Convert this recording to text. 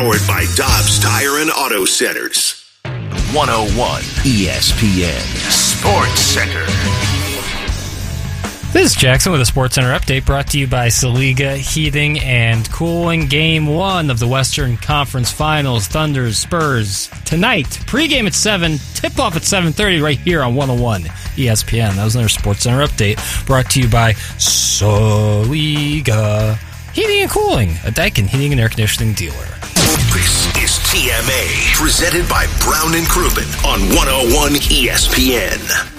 Powered by Dobbs Tire and Auto Centers. 101 ESPN Sports Center. This is Jackson with a Sports Center update brought to you by Saliga Heating and Cooling. Game 1 of the Western Conference Finals, Thunders, Spurs, tonight. Pregame at 7, tip-off at 7:30 right here on 101 ESPN. That was another Sports Center update brought to you by Saliga Heating and Cooling, a Daikin heating and air conditioning dealer. This is TMA, presented by Brown and Crouppen on 101 ESPN.